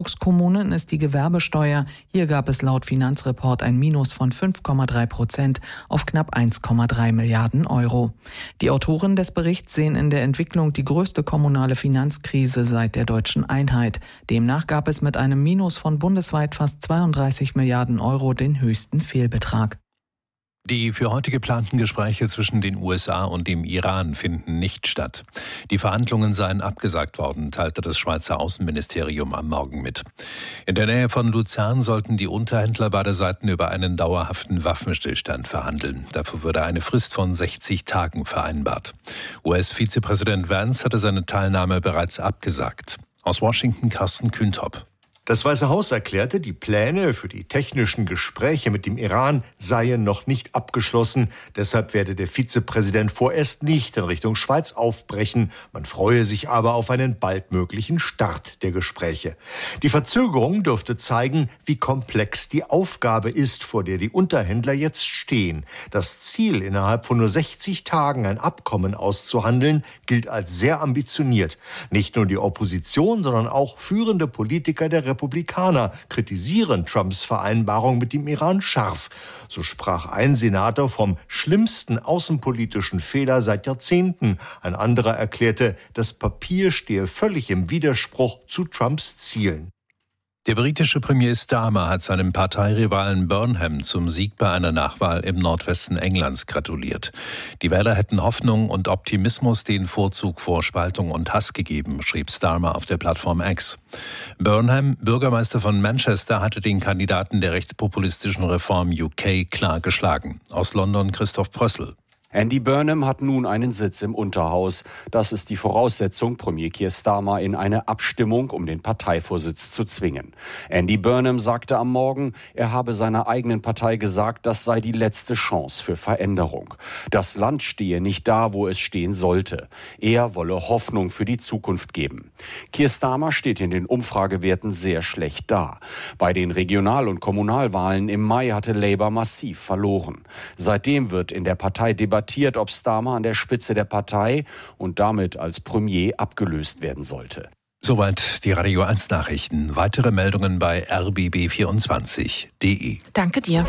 Benelux-Kommunen ist die Gewerbesteuer. Hier gab es laut Finanzreport ein Minus von 5,3% auf knapp 1,3 Milliarden Euro. Die Autoren des Berichts sehen in der Entwicklung die größte kommunale Finanzkrise seit der deutschen Einheit. Demnach gab es mit einem Minus von bundesweit fast 32 Milliarden Euro den höchsten Fehlbetrag. Die für heute geplanten Gespräche zwischen den USA und dem Iran finden nicht statt. Die Verhandlungen seien abgesagt worden, teilte das Schweizer Außenministerium am Morgen mit. In der Nähe von Luzern sollten die Unterhändler beider Seiten über einen dauerhaften Waffenstillstand verhandeln. Dafür würde eine Frist von 60 Tagen vereinbart. US-Vizepräsident Vance hatte seine Teilnahme bereits abgesagt. Aus Washington Carsten Kühntop. Das Weiße Haus erklärte, die Pläne für die technischen Gespräche mit dem Iran seien noch nicht abgeschlossen. Deshalb werde der Vizepräsident vorerst nicht in Richtung Schweiz aufbrechen. Man freue sich aber auf einen baldmöglichen Start der Gespräche. Die Verzögerung dürfte zeigen, wie komplex die Aufgabe ist, vor der die Unterhändler jetzt stehen. Das Ziel, innerhalb von nur 60 Tagen ein Abkommen auszuhandeln, gilt als sehr ambitioniert. Nicht nur die Opposition, sondern auch führende Politiker der Republikaner kritisieren Trumps Vereinbarung mit dem Iran scharf. So sprach ein Senator vom schlimmsten außenpolitischen Fehler seit Jahrzehnten. Ein anderer erklärte, das Papier stehe völlig im Widerspruch zu Trumps Zielen. Der britische Premier Starmer hat seinem Parteirivalen Burnham zum Sieg bei einer Nachwahl im Nordwesten Englands gratuliert. Die Wähler hätten Hoffnung und Optimismus den Vorzug vor Spaltung und Hass gegeben, schrieb Starmer auf der Plattform X. Burnham, Bürgermeister von Manchester, hatte den Kandidaten der rechtspopulistischen Reform UK klar geschlagen. Aus London Christoph Prössl. Andy Burnham hat nun einen Sitz im Unterhaus. Das ist die Voraussetzung, Premier Keir Starmer in eine Abstimmung um den Parteivorsitz zu zwingen. Andy Burnham sagte am Morgen, er habe seiner eigenen Partei gesagt, das sei die letzte Chance für Veränderung. Das Land stehe nicht da, wo es stehen sollte. Er wolle Hoffnung für die Zukunft geben. Keir Starmer steht in den Umfragewerten sehr schlecht da. Bei den Regional- und Kommunalwahlen im Mai hatte Labour massiv verloren. Seitdem wird in der Partei debattiert, ob Starmer an der Spitze der Partei und damit als Premier abgelöst werden sollte. Soweit die Radio 1 Nachrichten. Weitere Meldungen bei rbb24.de. Danke dir.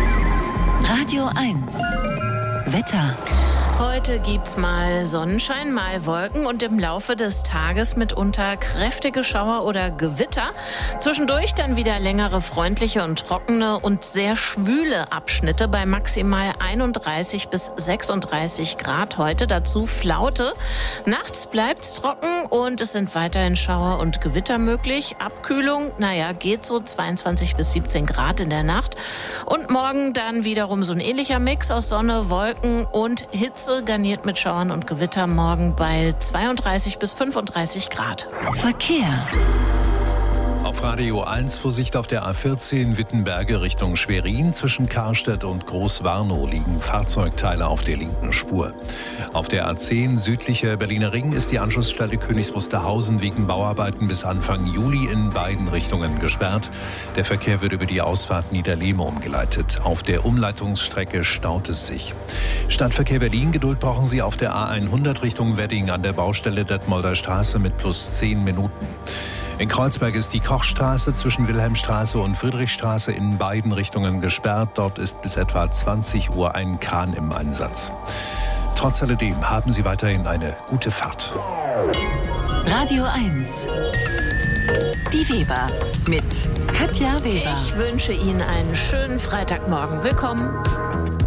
Radio 1 Wetter. Heute gibt's mal Sonnenschein, mal Wolken und im Laufe des Tages mitunter kräftige Schauer oder Gewitter. Zwischendurch dann wieder längere freundliche und trockene und sehr schwüle Abschnitte bei maximal 31 bis 36 Grad heute. Dazu Flaute. Nachts bleibt's trocken und es sind weiterhin Schauer und Gewitter möglich. Abkühlung, geht so 22 bis 17 Grad in der Nacht. Und morgen dann wiederum so ein ähnlicher Mix aus Sonne, Wolken und Hitze. Garniert mit Schauern und Gewitter morgen bei 32 bis 35 Grad. Verkehr. Auf Radio 1 Vorsicht auf der A14 Wittenberge Richtung Schwerin. Zwischen Karstedt und Großwarnow liegen Fahrzeugteile auf der linken Spur. Auf der A10 südlicher Berliner Ring ist die Anschlussstelle Königs Wusterhausen wegen Bauarbeiten bis Anfang Juli in beiden Richtungen gesperrt. Der Verkehr wird über die Ausfahrt Niederlehme umgeleitet. Auf der Umleitungsstrecke staut es sich. Stadtverkehr Berlin, Geduld brauchen Sie auf der A100 Richtung Wedding an der Baustelle Detmolder Straße mit plus 10 Minuten. In Kreuzberg ist die Kochstraße zwischen Wilhelmstraße und Friedrichstraße in beiden Richtungen gesperrt. Dort ist bis etwa 20 Uhr ein Kahn im Einsatz. Trotz alledem haben Sie weiterhin eine gute Fahrt. Radio 1 Die Weber mit Katja Weber. Ich wünsche Ihnen einen schönen Freitagmorgen. Willkommen.